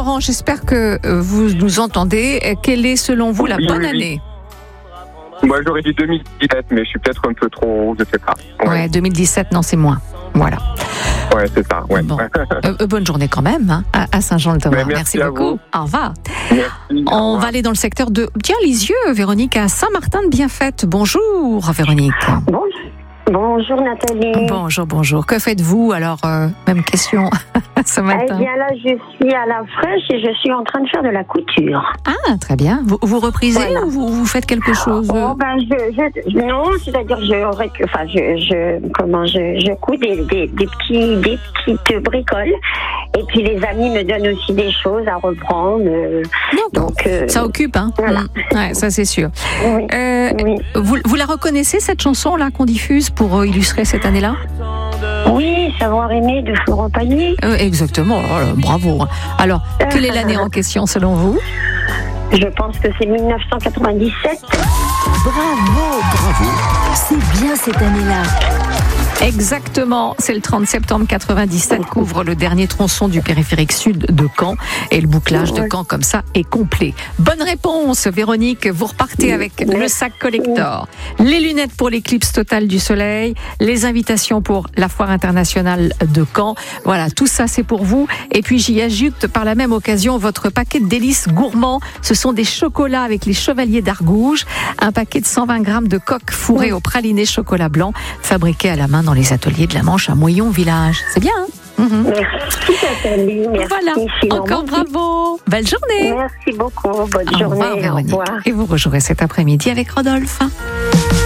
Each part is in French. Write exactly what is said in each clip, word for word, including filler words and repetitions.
Laurent, j'espère que vous nous entendez. Quelle est selon vous la Oui, bonne oui, oui. année ? Moi, j'aurais dit deux mille dix-sept, mais je suis peut-être un peu trop, je sais pas. Ouais, Ouais, deux mille dix-sept, non, c'est moins. Voilà. ouais, c'est ça. Ouais. Bon. Euh, bonne journée quand même hein, à, à Saint-Jean-le-Thorard. Mais merci Merci à beaucoup. vous. Au revoir. Merci. au On revoir. va aller dans le secteur de tiens Lisieux, Véronique, à Saint-Martin-de-Bienfaite. Bonjour Véronique. Bon, bonjour Nathalie. Bonjour, bonjour. Que faites-vous alors euh, même question ce Eh matin. bien là, je suis à la fraîche et je suis en train de faire de la couture. Ah, très bien. Vous, vous reprisez Voilà. ou vous, vous faites quelque chose euh Oh ben je, je non, c'est-à-dire je aurais que, enfin je, je comment je, je couds des, des, des petits des petites bricoles et puis les amis me donnent aussi des choses à reprendre. euh, D'accord. donc euh, Ça occupe, hein. Voilà. Mm. Ouais, ça c'est sûr. oui, Euh, oui, vous, vous la reconnaissez cette chanson là qu'on diffuse pour euh, illustrer cette année-là? oui, savoir aimer de Florent Pagny. Euh, Exactement. Oh là, bravo. Alors, quelle est l'année en question selon vous? Je pense que c'est mille neuf cent quatre-vingt-dix-sept. Bravo, bravo. C'est bien cette année-là. Exactement, c'est le trente septembre quatre-vingt-dix-sept, couvre le dernier tronçon du périphérique sud de Caen et le bouclage de Caen comme ça est complet. Bonne réponse Véronique, vous repartez avec le sac collector, les lunettes pour l'éclipse totale du soleil, les invitations pour la foire internationale de Caen. Voilà, tout ça c'est pour vous et puis j'y ajoute par la même occasion votre paquet de délices gourmands. Ce sont des chocolats avec les chevaliers d'Argouges, un paquet de cent vingt grammes de coque fourrée au praliné chocolat blanc fabriqué à la main dans les ateliers de la Manche à Moyon Village. C'est bien, hein? Mhm. Merci Nathalie, merci. Voilà, Simon. encore bravo. Belle journée. Merci beaucoup, bonne Au journée, revoir, au Véronique. revoir. Et vous rejouerez cet après-midi avec Rodolphe.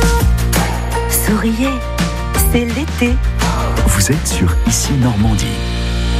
Souriez, c'est l'été. Vous êtes sur Ici Normandie.